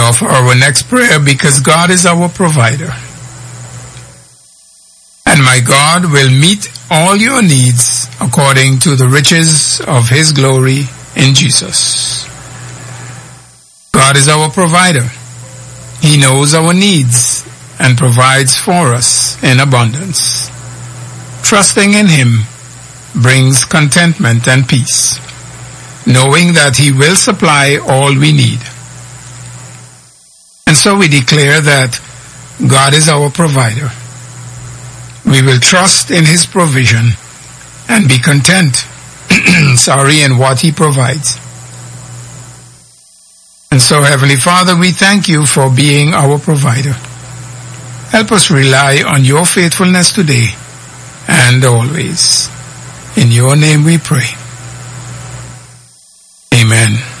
offer our next prayer because God is our provider. And my God will meet all your needs according to the riches of His glory in Jesus. God is our provider. He knows our needs and provides for us in abundance. Trusting in Him brings contentment and peace, knowing that He will supply all we need. And so we declare that God is our provider. We will trust in His provision and be content in what He provides. And so, Heavenly Father, we thank You for being our provider. Help us rely on Your faithfulness today and always. In Your name we pray. Amen.